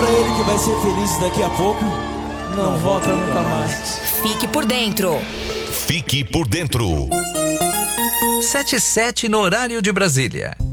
pra ele que vai ser feliz daqui a pouco. Não volta nunca mais. Fique por dentro. Fique por dentro. 7:07 no horário de Brasília.